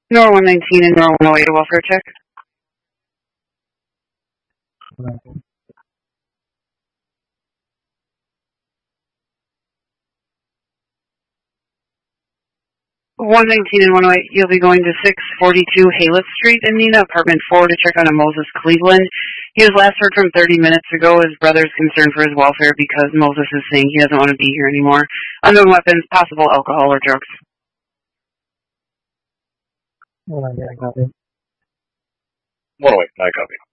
Nor 119 and Nor 108, a welfare check. 119 and 108, you'll be going to 642 Haylett Street in Neenah, apartment 4, to check on a Moses Cleveland. He was last heard from 30 minutes ago. His brother is concerned for his welfare because Moses is saying he doesn't want to be here anymore. Unknown weapons, possible alcohol or drugs. 108, I copy. 108, I copy.